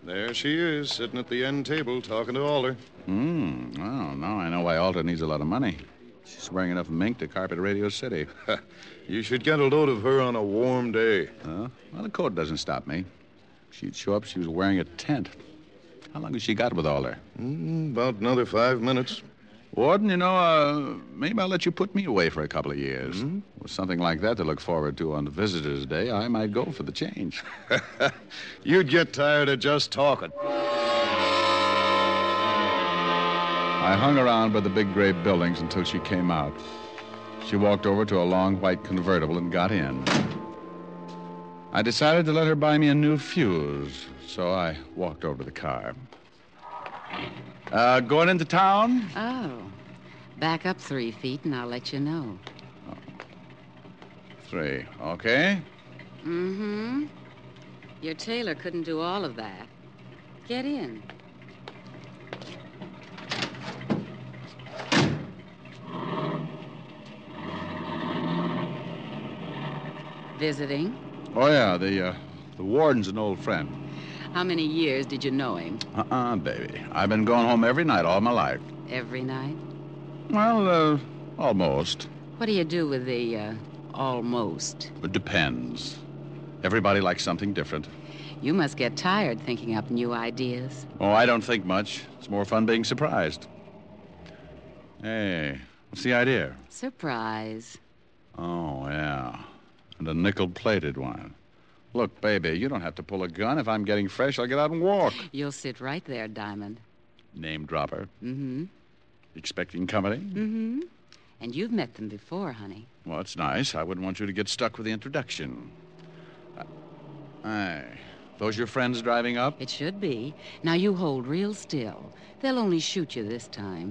There she is, sitting at the end table, talking to Alder. Well, now I know why Alta needs a lot of money. She's wearing enough mink to carpet Radio City. You should get a load of her on a warm day. Well, the coat doesn't stop me. She'd show up, she was wearing a tent. How long has she got with Alder? About another 5 minutes. Warden, maybe I'll let you put me away for a couple of years. With something like that to look forward to on Visitor's Day, I might go for the change. You'd get tired of just talking. I hung around by the big gray buildings until she came out. She walked over to a long white convertible and got in. I decided to let her buy me a new fuse, so I walked over to the car. Going into town? Oh. Back up 3 feet and I'll let you know. 3, okay? Mm-hmm. Your tailor couldn't do all of that. Get in. Visiting? Oh, yeah, the warden's an old friend. How many years did you know him? Baby. I've been going home every night all my life. Every night? Well, almost. What do you do with the, almost? It depends. Everybody likes something different. You must get tired thinking up new ideas. Oh, I don't think much. It's more fun being surprised. Hey, what's the idea? Surprise. Oh, yeah. And a nickel-plated one. Look, baby, you don't have to pull a gun. If I'm getting fresh, I'll get out and walk. You'll sit right there, Diamond. Name dropper. Mm-hmm. Expecting company? Mm-hmm. And you've met them before, honey. Well, it's nice. I wouldn't want you to get stuck with the introduction. Those your friends driving up? It should be. Now, you hold real still. They'll only shoot you this time.